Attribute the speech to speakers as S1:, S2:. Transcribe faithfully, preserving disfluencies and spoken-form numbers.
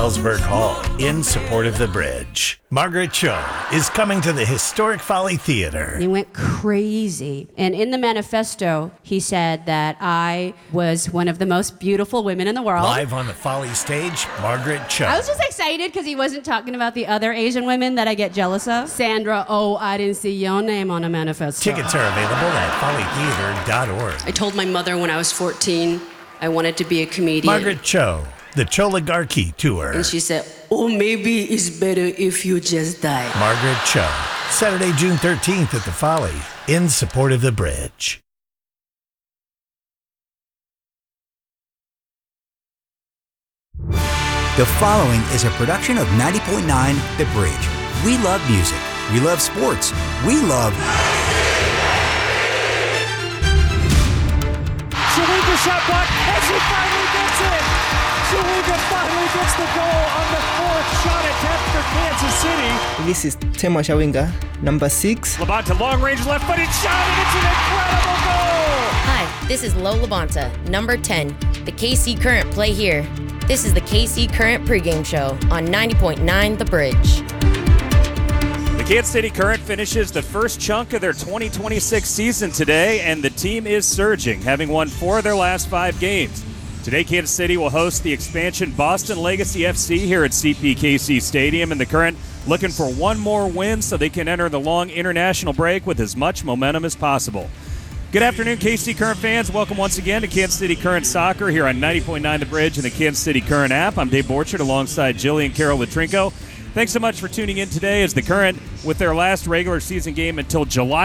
S1: Ellsberg Hall in support of the bridge. Margaret Cho is coming to the historic Folly Theater.
S2: He went crazy. And in the manifesto, he said that I was one of the most beautiful women in the world.
S1: Live on the Folly stage, Margaret Cho.
S2: I was just excited because he wasn't talking about the other Asian women that I get jealous of. Sandra, oh, I didn't see your name on a manifesto.
S1: Tickets are available at folly theater dot org.
S3: I told my mother when I was fourteen I wanted to be a comedian.
S1: Margaret Cho, the Choligarchy Tour.
S3: And she said, oh, maybe it's better if you just die.
S1: Margaret Cho, Saturday, June thirteenth at the Folly, in support of the bridge.
S4: The following is a production of ninety point nine The Bridge. We love music. We love sports. We love...
S5: Shaluka shot block, and she finally gets it! Shaluka finally gets the goal on the fourth shot attempt for Kansas City.
S6: This is Tema Shawinga, number six.
S5: Labonte long-range left-footed shot, and it's an incredible goal!
S7: Hi, this is Lo Labonte, number ten. The K C Current play here. This is the K C Current pregame show on ninety point nine The Bridge.
S8: The Kansas City Current finishes the first chunk of their twenty twenty-six season today, and the team is surging, having won four of their last five games. Today, Kansas City will host the expansion Boston Legacy F C here at C P K C Stadium, and the Current looking for one more win so they can enter the long international break with as much momentum as possible. Good afternoon, K C Current fans. Welcome once again to Kansas City Current Soccer here on ninety point nine The Bridge and the Kansas City Current app. I'm Dave Borchard alongside Jillian Carroll Latrinko. Thanks so much for tuning in today as the Current, with their last regular season game until July